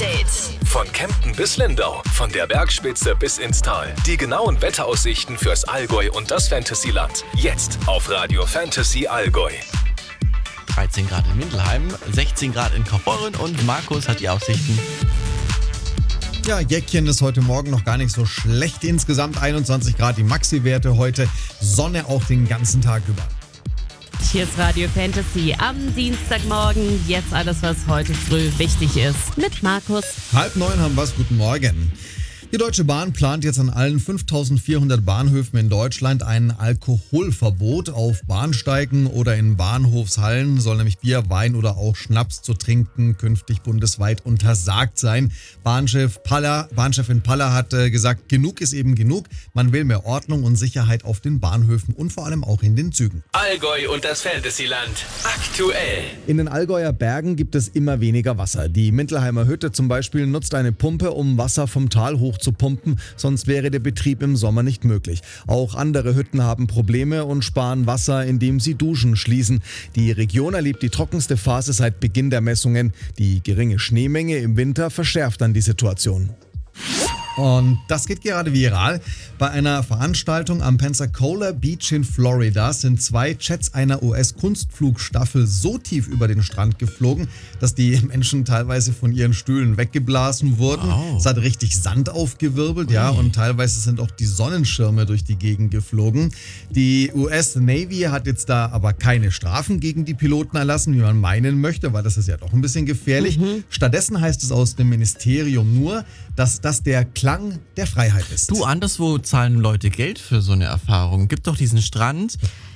Update. Von Kempten bis Lindau, von der Bergspitze bis ins Tal. Die genauen Wetteraussichten fürs Allgäu und das Fantasyland. Jetzt auf Radio Fantasy Allgäu. 13 Grad in Mindelheim, 16 Grad in Kaufbeuren und Markus hat die Aussichten. Ja, Jäckchen ist heute Morgen noch gar nicht so schlecht. Insgesamt 21 Grad die Maxi-Werte heute. Sonne auch den ganzen Tag über. Hier ist Radio Fantasy am Dienstagmorgen. Jetzt alles, was heute früh wichtig ist. Mit Markus. 8:30 haben wir's. Guten Morgen. Die Deutsche Bahn plant jetzt an allen 5400 Bahnhöfen in Deutschland ein Alkoholverbot. Auf Bahnsteigen oder in Bahnhofshallen soll nämlich Bier, Wein oder auch Schnaps zu trinken künftig bundesweit untersagt sein. Bahnchefin Paller hat gesagt, genug ist eben genug. Man will mehr Ordnung und Sicherheit auf den Bahnhöfen und vor allem auch in den Zügen. Allgäu und das Fantasyland. Aktuell. In den Allgäuer Bergen gibt es immer weniger Wasser. Die Mintelheimer Hütte zum Beispiel nutzt eine Pumpe, um Wasser vom Tal hoch zu pumpen, sonst wäre der Betrieb im Sommer nicht möglich. Auch andere Hütten haben Probleme und sparen Wasser, indem sie Duschen schließen. Die Region erlebt die trockenste Phase seit Beginn der Messungen. Die geringe Schneemenge im Winter verschärft dann die Situation. Und das geht gerade viral. Bei einer Veranstaltung am Pensacola Beach in Florida sind 2 Jets einer US-Kunstflugstaffel so tief über den Strand geflogen, dass die Menschen teilweise von ihren Stühlen weggeblasen wurden. Wow. Es hat richtig Sand aufgewirbelt, ja, und teilweise sind auch die Sonnenschirme durch die Gegend geflogen. Die US Navy hat jetzt da aber keine Strafen gegen die Piloten erlassen, wie man meinen möchte, weil das ist ja doch ein bisschen gefährlich. Stattdessen heißt es aus dem Ministerium nur, dass das der Klang der Freiheit ist. Du, anderswo zahlen Leute Geld für so eine Erfahrung. Gibt doch diesen Strand,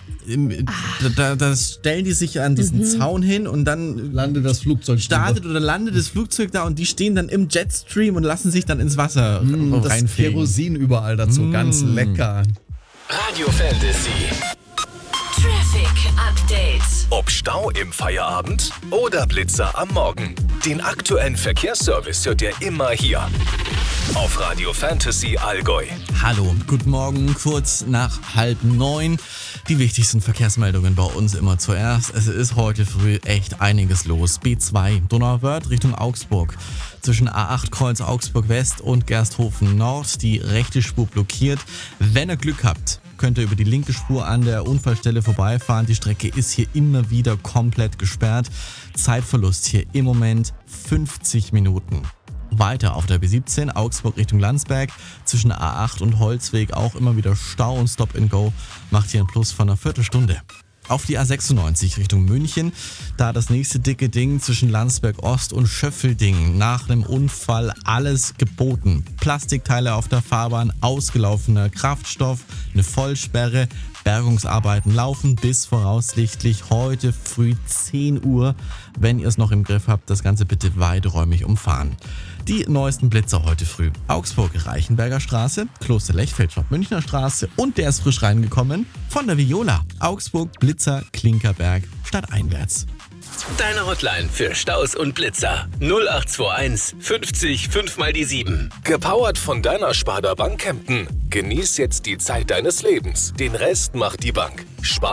da stellen die sich an diesen Zaun hin und dann landet das Flugzeug. startet oder landet das Flugzeug da und die stehen dann im Jetstream und lassen sich dann ins Wasser reinfliegen. Das Kerosin überall dazu, ganz lecker. Radio Fantasy. Traffic Update. Ob Stau im Feierabend oder Blitzer am Morgen. Den aktuellen Verkehrsservice hört ihr immer hier. Auf Radio Fantasy Allgäu. Hallo, guten Morgen, kurz nach 8:30. Die wichtigsten Verkehrsmeldungen bei uns immer zuerst. Es ist heute früh echt einiges los. B2 Donauwörth Richtung Augsburg. Zwischen A8 Kreuz Augsburg West und Gersthofen Nord die rechte Spur blockiert. Wenn ihr Glück habt, könnt ihr über die linke Spur an der Unfallstelle vorbeifahren. Die Strecke ist hier immer wieder komplett gesperrt. Zeitverlust hier im Moment 50 Minuten. Weiter auf der B17 Augsburg Richtung Landsberg. Zwischen A8 und Holzweg auch immer wieder Stau und Stop and Go. Macht hier einen Plus von einer Viertelstunde. Auf die A96 Richtung München, da das nächste dicke Ding zwischen Landsberg Ost und Schöffelding. Nach einem Unfall alles geboten. Plastikteile auf der Fahrbahn, ausgelaufener Kraftstoff, eine Vollsperre. Bergungsarbeiten laufen bis voraussichtlich heute früh 10 Uhr. Wenn ihr es noch im Griff habt, das Ganze bitte weiträumig umfahren. Die neuesten Blitzer heute früh. Augsburg, Reichenberger Straße, Kloster Lechfeld, Münchner Straße und der ist frisch reingekommen von der Viola. Augsburg, Blitzer, Klinkerberg, stadteinwärts. Deine Hotline für Staus und Blitzer. 0821 50 5 mal die 7. Gepowert von deiner Sparda Bank Kempten. Genieß jetzt die Zeit deines Lebens. Den Rest macht die Bank.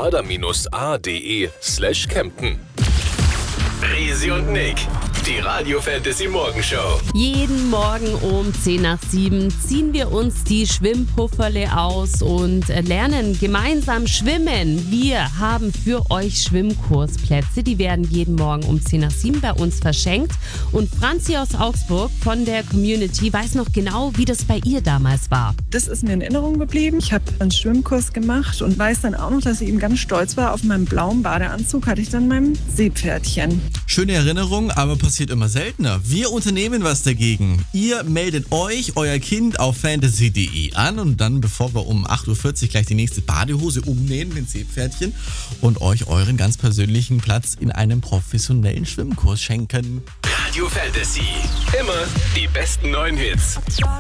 sparda-a.de/Kempten. Risi und Nick, die Radio Fantasy Morgenshow. Jeden Morgen um 10 nach 7 ziehen wir uns die Schwimmpufferle aus und lernen gemeinsam schwimmen. Wir haben für euch Schwimmkursplätze. Die werden jeden Morgen um 10 nach 7 bei uns verschenkt. Und Franzi aus Augsburg von der Community weiß noch genau, wie das bei ihr damals war. Das ist mir in Erinnerung geblieben. Ich habe einen Schwimmkurs gemacht und weiß dann auch noch, dass ich eben ganz stolz war. Auf meinem blauen Badeanzug hatte ich dann mein Seepferdchen. Schöne Erinnerung, aber passiert immer seltener. Wir unternehmen was dagegen. Ihr meldet euch, euer Kind auf fantasy.de an und dann, bevor wir um 8:40 Uhr gleich die nächste Badehose umnähen mit Seepferdchen und euch euren ganz persönlichen Platz in einem professionellen Schwimmkurs schenken. Radio Fantasy. Immer die besten neuen Hits.